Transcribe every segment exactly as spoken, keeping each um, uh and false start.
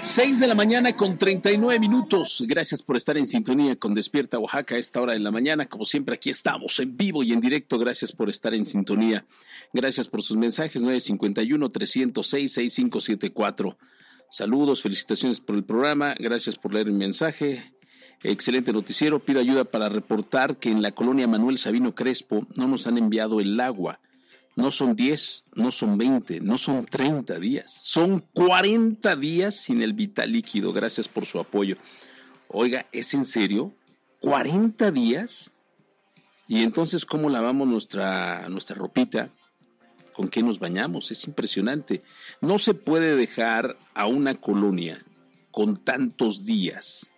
Seis de la mañana con treinta y nueve minutos. Gracias por estar en sintonía con Despierta Oaxaca a esta hora de la mañana. Como siempre, aquí estamos en vivo y en directo. Gracias por estar en sintonía. Gracias por sus mensajes. nueve cinco uno, tres cero seis, seis cinco siete cuatro. Saludos, felicitaciones por el programa. Gracias por leer el mensaje. Excelente noticiero. Pido ayuda para reportar que en la colonia Manuel Sabino Crespo no nos han enviado el agua. No son diez, no son veinte, no son treinta días. Son cuarenta días sin el vital líquido. Gracias por su apoyo. Oiga, ¿es en serio? ¿cuarenta días? Y entonces, ¿cómo lavamos nuestra, nuestra ropita? ¿Con qué nos bañamos? Es impresionante. No se puede dejar a una colonia con tantos días.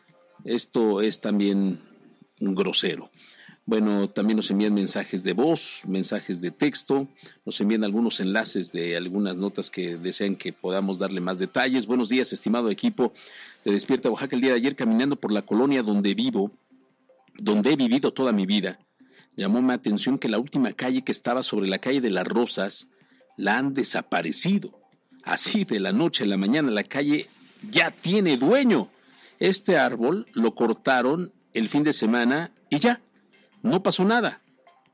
Esto es también un grosero. Bueno, también nos envían mensajes de voz, mensajes de texto, nos envían algunos enlaces de algunas notas que desean que podamos darle más detalles. Buenos días, estimado equipo de Despierta Oaxaca. El día de ayer, caminando por la colonia donde vivo, donde he vivido toda mi vida, llamó mi atención que la última calle que estaba sobre la calle de las Rosas la han desaparecido. Así de la noche a la mañana la calle ya tiene dueño. Este árbol lo cortaron el fin de semana y ya. No pasó nada.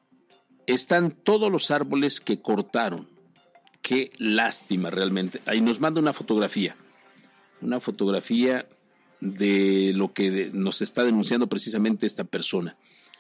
Están todos los árboles que cortaron. Qué lástima realmente. Ahí nos manda una fotografía. Una fotografía de lo que nos está denunciando precisamente esta persona.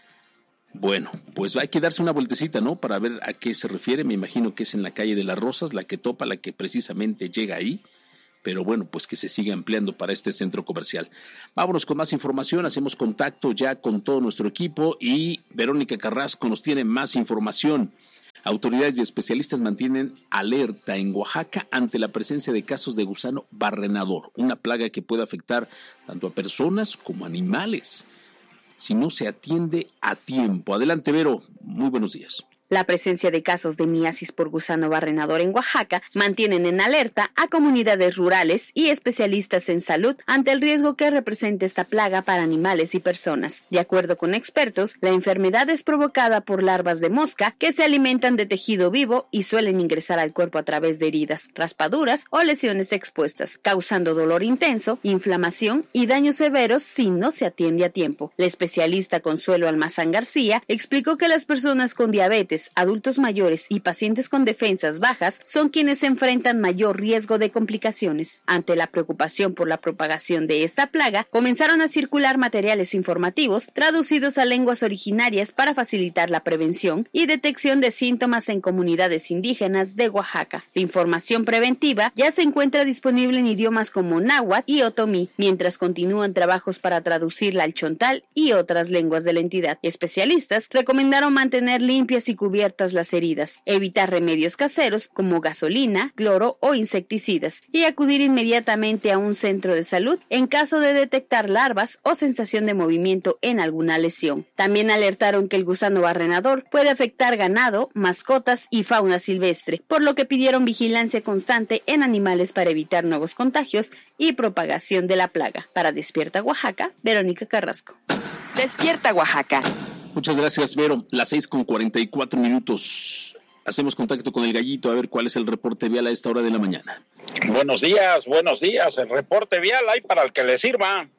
Bueno, pues hay que darse una vueltecita, ¿no? Para ver a qué se refiere. Me imagino que es en la calle de las Rosas, la que topa, la que precisamente llega ahí. Pero bueno, pues que se siga ampliando para este centro comercial. Vámonos con más información, hacemos contacto ya con todo nuestro equipo y Verónica Carrasco nos tiene más información. Autoridades y especialistas mantienen alerta en Oaxaca ante la presencia de casos de gusano barrenador, una plaga que puede afectar tanto a personas como a animales si no se atiende a tiempo. Adelante, Vero, muy buenos días. La presencia de casos de miasis por gusano barrenador en Oaxaca mantienen en alerta a comunidades rurales y especialistas en salud ante el riesgo que representa esta plaga para animales y personas. De acuerdo con expertos, la enfermedad es provocada por larvas de mosca que se alimentan de tejido vivo y suelen ingresar al cuerpo a través de heridas, raspaduras o lesiones expuestas, causando dolor intenso, inflamación y daños severos si no se atiende a tiempo. La especialista Consuelo Almazán García explicó que las personas con diabetes, adultos mayores y pacientes con defensas bajas son quienes enfrentan mayor riesgo de complicaciones. Ante la preocupación por la propagación de esta plaga, comenzaron a circular materiales informativos traducidos a lenguas originarias para facilitar la prevención y detección de síntomas en comunidades indígenas de Oaxaca. La información preventiva ya se encuentra disponible en idiomas como náhuatl y otomí, mientras continúan trabajos para traducirla al chontal y otras lenguas de la entidad. Especialistas recomendaron mantener limpias y cubiertas las heridas, evitar remedios caseros como gasolina, cloro o insecticidas y acudir inmediatamente a un centro de salud en caso de detectar larvas o sensación de movimiento en alguna lesión. También alertaron que el gusano barrenador puede afectar ganado, mascotas y fauna silvestre, por lo que pidieron vigilancia constante en animales para evitar nuevos contagios y propagación de la plaga. Para Despierta Oaxaca, Verónica Carrasco. Despierta Oaxaca. Muchas gracias, Vero. Las seis con cuarenta y cuatro minutos. Hacemos contacto con el Gallito a ver cuál es el reporte vial a esta hora de la mañana. Buenos días, buenos días. El reporte vial hay para el que le sirva.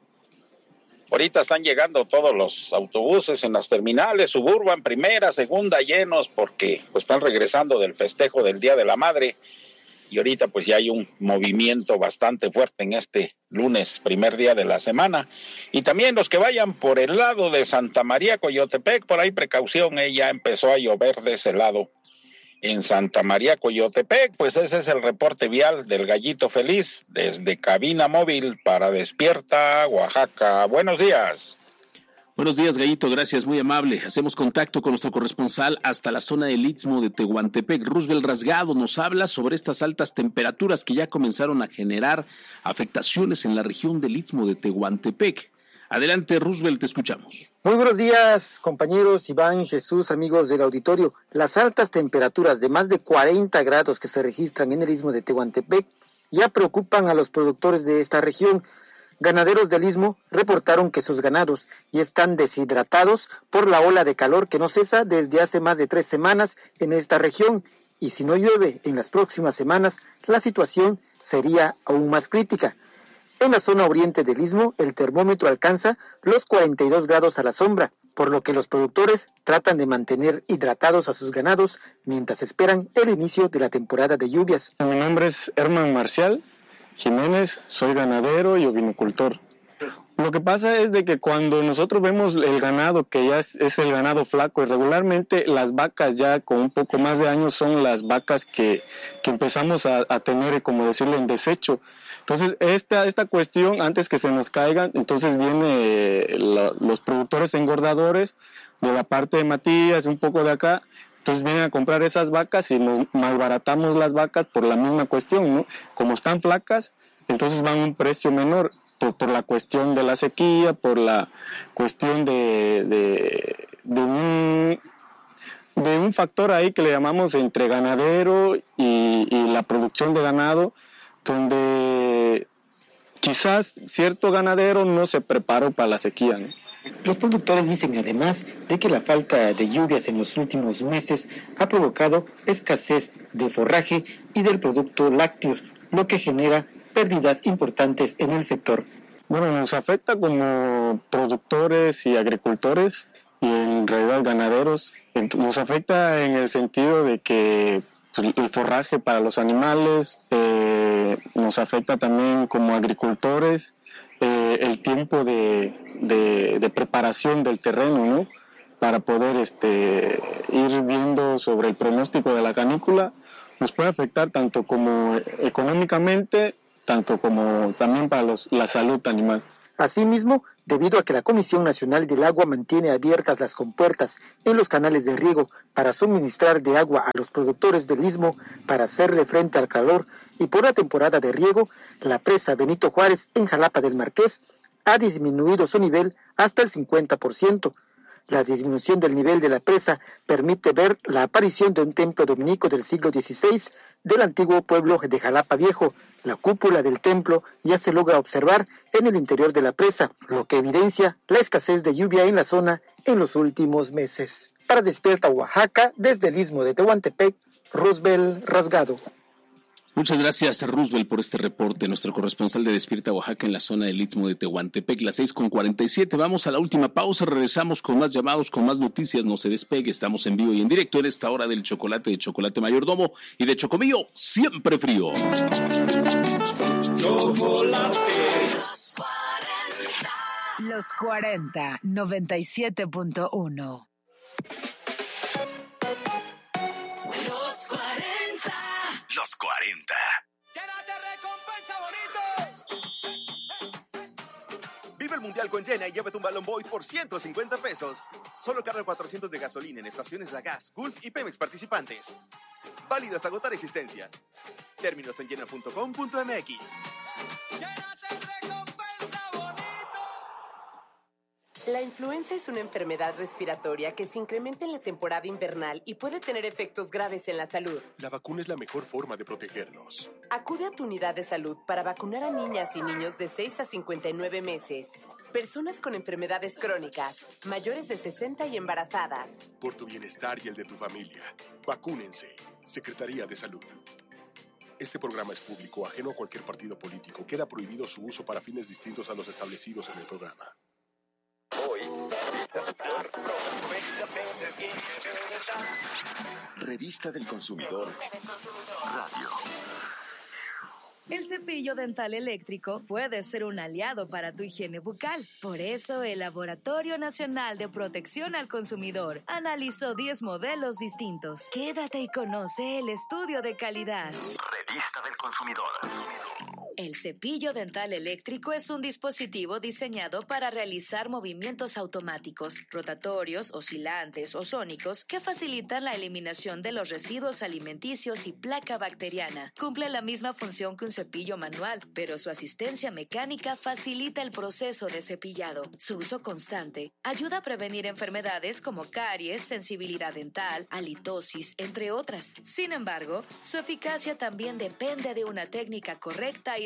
Ahorita están llegando todos los autobuses en las terminales, Suburban, primera, segunda, llenos porque pues, están regresando del festejo del Día de la Madre. Y ahorita pues ya hay un movimiento bastante fuerte en este lunes, primer día de la semana. Y también los que vayan por el lado de Santa María, Coyotepec, por ahí precaución, eh, ya empezó a llover de ese lado. En Santa María, Coyotepec, pues ese es el reporte vial del Gallito Feliz desde Cabina Móvil para Despierta Oaxaca. Buenos días. Buenos días, Gallito, gracias, muy amable. Hacemos contacto con nuestro corresponsal hasta la zona del Istmo de Tehuantepec. Roosevelt Rasgado nos habla sobre estas altas temperaturas que ya comenzaron a generar afectaciones en la región del Istmo de Tehuantepec. Adelante, Roosevelt, te escuchamos. Muy buenos días, compañeros, Iván, Jesús, amigos del auditorio. Las altas temperaturas de más de cuarenta grados que se registran en el Istmo de Tehuantepec ya preocupan a los productores de esta región. Ganaderos del Istmo reportaron que sus ganados ya están deshidratados por la ola de calor que no cesa desde hace más de tres semanas en esta región, y si no llueve en las próximas semanas, la situación sería aún más crítica. En la zona oriente del istmo, el termómetro alcanza los cuarenta y dos grados a la sombra, por lo que los productores tratan de mantener hidratados a sus ganados mientras esperan el inicio de la temporada de lluvias. Mi nombre es Herman Marcial Jiménez, soy ganadero y ovinocultor. Lo que pasa es de que cuando nosotros vemos el ganado, que ya es, es el ganado flaco, y regularmente las vacas ya con un poco más de años son las vacas que, que empezamos a, a tener, como decirlo, en desecho. Entonces, esta, esta cuestión, antes que se nos caigan, entonces viene la, los productores engordadores de la parte de Matías, un poco de acá, entonces vienen a comprar esas vacas y nos malbaratamos las vacas por la misma cuestión, ¿no? Como están flacas, entonces van a un precio menor. Por, por la cuestión de la sequía, por la cuestión de, de, de, un, de un factor ahí que le llamamos entre ganadero y, y la producción de ganado, donde quizás cierto ganadero no se preparó para la sequía, ¿no? Los productores dicen además de que la falta de lluvias en los últimos meses ha provocado escasez de forraje y del producto lácteo, lo que genera pérdidas importantes en el sector. Bueno, nos afecta como productores y agricultores y en realidad ganaderos. Nos afecta en el sentido de que pues, el forraje para los animales, eh, nos afecta también como agricultores, eh, el tiempo de, de, de preparación del terreno, ¿no? Para poder este, ir viendo sobre el pronóstico de la canícula, nos puede afectar tanto como económicamente, tanto como también para los, la salud animal. Asimismo, debido a que la Comisión Nacional del Agua mantiene abiertas las compuertas en los canales de riego para suministrar de agua a los productores del istmo para hacerle frente al calor y por la temporada de riego, la presa Benito Juárez en Jalapa del Marqués ha disminuido su nivel hasta el cincuenta por ciento. La disminución del nivel de la presa permite ver la aparición de un templo dominico del siglo dieciséis del antiguo pueblo de Jalapa Viejo. La cúpula del templo ya se logra observar en el interior de la presa, lo que evidencia la escasez de lluvia en la zona en los últimos meses. Para Despierta Oaxaca, desde el istmo de Tehuantepec, Roosevelt Rasgado. Muchas gracias, Roosevelt, por este reporte. Nuestro corresponsal de Despierta Oaxaca en la zona del Istmo de Tehuantepec, las seis con cuarenta y siete. Vamos a la última pausa, regresamos con más llamados, con más noticias. No se despegue, estamos en vivo y en directo en esta hora del chocolate de Chocolate Mayordomo y de Chocomillo, siempre frío. Chocolate. Los cuarenta, noventa y siete punto uno. Los cuarenta. Los cuarenta. ¡Llénate recompensa bonito! Vive el Mundial con Llena y llévate un Balón Boy por ciento cincuenta pesos. Solo carga cuatrocientos de gasolina en estaciones La Gas, Gulf y Pemex participantes. Válido hasta agotar existencias. Términos en llena punto com punto m x. La influenza es una enfermedad respiratoria que se incrementa en la temporada invernal y puede tener efectos graves en la salud. La vacuna es la mejor forma de protegernos. Acude a tu unidad de salud para vacunar a niñas y niños de seis a cincuenta y nueve meses, personas con enfermedades crónicas, mayores de sesenta y embarazadas. Por tu bienestar y el de tu familia, vacúnense. Secretaría de Salud. Este programa es público, ajeno a cualquier partido político. Queda prohibido su uso para fines distintos a los establecidos en el programa. Hoy, Revista del Consumidor Radio. El cepillo dental eléctrico puede ser un aliado para tu higiene bucal. Por eso, el Laboratorio Nacional de Protección al Consumidor analizó diez modelos distintos. Quédate y conoce el estudio de calidad. Revista del Consumidor. El cepillo dental eléctrico es un dispositivo diseñado para realizar movimientos automáticos, rotatorios, oscilantes o sónicos que facilitan la eliminación de los residuos alimenticios y placa bacteriana. Cumple la misma función que un cepillo manual, pero su asistencia mecánica facilita el proceso de cepillado. Su uso constante ayuda a prevenir enfermedades como caries, sensibilidad dental, halitosis, entre otras. Sin embargo, su eficacia también depende de una técnica correcta y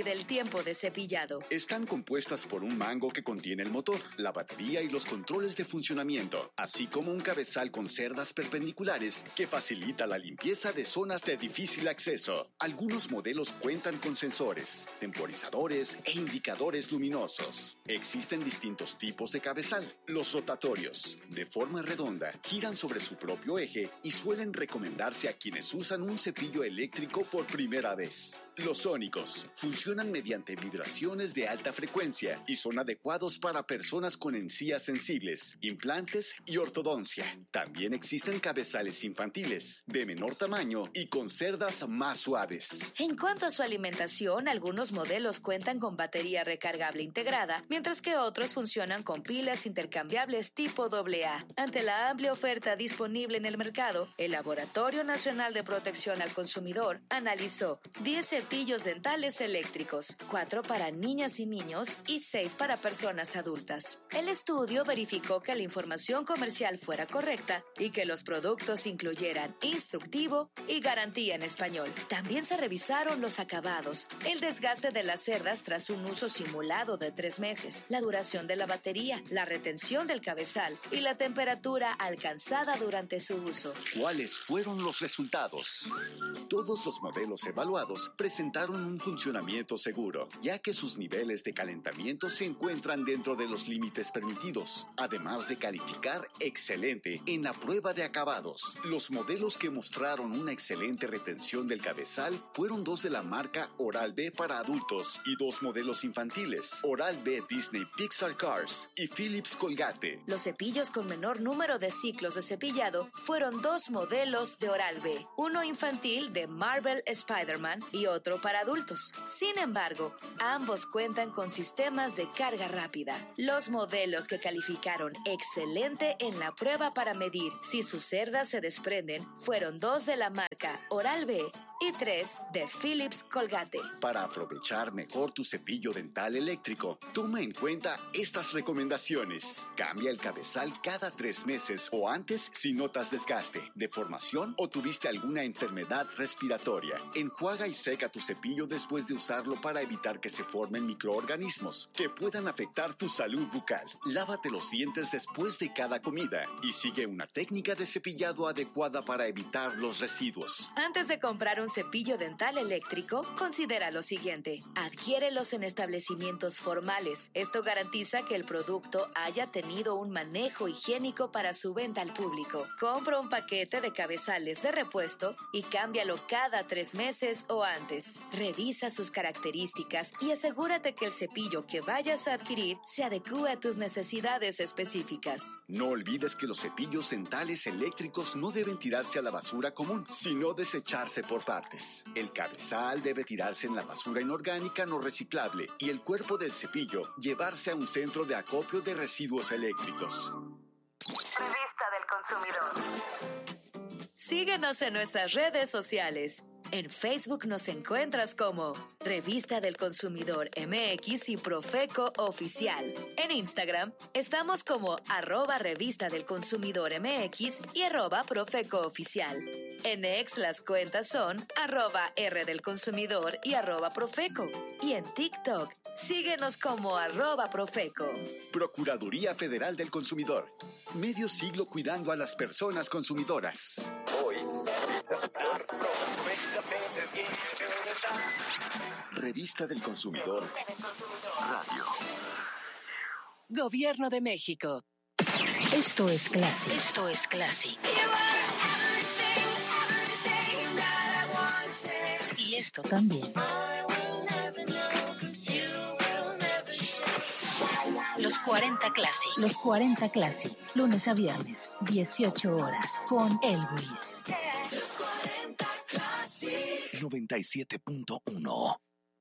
y del tiempo de cepillado. Están compuestas por un mango que contiene el motor, la batería y los controles de funcionamiento, así como un cabezal con cerdas perpendiculares que facilita la limpieza de zonas de difícil acceso. Algunos modelos cuentan con sensores, temporizadores e indicadores luminosos. Existen distintos tipos de cabezal. Los rotatorios, de forma redonda, giran sobre su propio eje y suelen recomendarse a quienes usan un cepillo eléctrico por primera vez. Los sónicos funcionan mediante vibraciones de alta frecuencia y son adecuados para personas con encías sensibles, implantes y ortodoncia. También existen cabezales infantiles, de menor tamaño y con cerdas más suaves. En cuanto a su alimentación, algunos modelos cuentan con batería recargable integrada, mientras que otros funcionan con pilas intercambiables tipo doble A. Ante la amplia oferta disponible en el mercado, el Laboratorio Nacional de Protección al Consumidor analizó diez cepillos dentales eléctricos, cuatro para niñas y niños y seis para personas adultas. El estudio verificó que la información comercial fuera correcta y que los productos incluyeran instructivo y garantía en español. También se revisaron los acabados, el desgaste de las cerdas tras un uso simulado de tres meses, la duración de la batería, la retención del cabezal y la temperatura alcanzada durante su uso. ¿Cuáles fueron los resultados? Todos los modelos evaluados presentaron un funcionamiento seguro, ya que sus niveles de calentamiento se encuentran dentro de los límites permitidos, además de calificar excelente en la prueba de acabados. Los modelos que mostraron una excelente retención del cabezal fueron dos de la marca Oral-B para adultos y dos modelos infantiles, Oral-B Disney Pixar Cars y Philips Colgate. Los cepillos con menor número de ciclos de cepillado fueron dos modelos de Oral-B, uno infantil de Marvel Spider-Man y otro para adultos. Sin embargo, ambos cuentan con sistemas de carga rápida. Los modelos que calificaron excelente en la prueba para medir si sus cerdas se desprenden fueron dos de la marca Oral-B y tres de Philips Colgate. Para aprovechar mejor tu cepillo dental eléctrico, toma en cuenta estas recomendaciones. Cambia el cabezal cada tres meses o antes si notas desgaste, deformación o tuviste alguna enfermedad respiratoria. Enjuaga y seca tu cepillo después de usarlo para evitar que se formen microorganismos que puedan afectar tu salud bucal. Lávate los dientes después de cada comida y sigue una técnica de cepillado adecuada para evitar los residuos. Antes de comprar un cepillo dental eléctrico, considera lo siguiente. Adquiérelos en establecimientos formales. Esto garantiza que el producto haya tenido un manejo higiénico para su venta al público. Compra un paquete de cabezales de repuesto y cámbialo cada tres meses o antes. Revisa sus características y asegúrate que el cepillo que vayas a adquirir se adecúe a tus necesidades específicas. No olvides que los cepillos dentales eléctricos no deben tirarse a la basura común, sino desecharse por partes. El cabezal debe tirarse en la basura inorgánica no reciclable y el cuerpo del cepillo llevarse a un centro de acopio de residuos eléctricos. Revista del Consumidor. Síguenos en nuestras redes sociales. En Facebook nos encuentras como Revista del Consumidor M X y Profeco Oficial. En Instagram estamos como arroba Revista del Consumidor M X y arroba Profeco Oficial. En X las cuentas son arroba R del Consumidor y arroba Profeco. Y en TikTok síguenos como arroba Profeco. Procuraduría Federal del Consumidor. Medio siglo cuidando a las personas consumidoras. Hoy. Revista del Consumidor Radio. Gobierno de México. Esto es Classic. Esto es Classic. Y esto también. Los cuarenta Classic. Los cuarenta Classic. Lunes a viernes, dieciocho horas. Con Elvis. noventa y siete punto uno